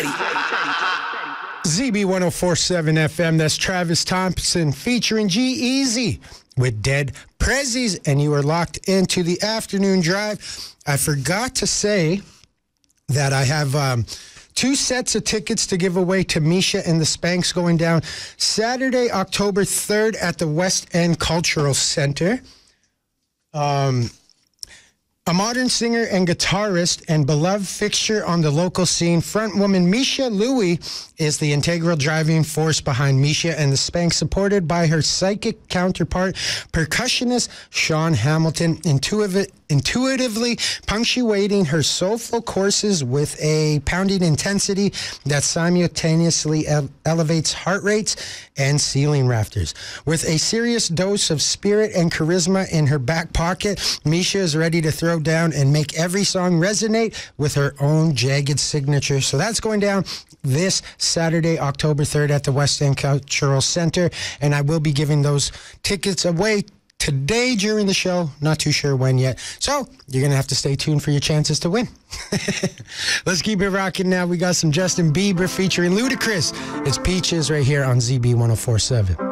ZB 1047 FM, that's Travis Thompson featuring G-Eazy with Dead Prezzies, and you are locked into the afternoon drive. I forgot to say that I have 2 sets of tickets to give away to Misha and the Spanks going down Saturday, October 3rd at the West End Cultural Center. A modern singer and guitarist and beloved fixture on the local scene, frontwoman Misha Louie is the integral driving force behind Misha and the Spanks, supported by her psychic counterpart, percussionist Sean Hamilton, intuitively punctuating her soulful courses with a pounding intensity that simultaneously elevates heart rates and ceiling rafters. With a serious dose of spirit and charisma in her back pocket, Misha is ready to throw down and make every song resonate with her own jagged signature. So that's going down this Saturday, October 3rd at the West End Cultural Center, and I will be giving those tickets away today during the show. Not too sure when yet. So you're going to have to stay tuned for your chances to win. Let's keep it rocking now. We got some Justin Bieber featuring Ludacris. It's Peaches right here on ZB 1047.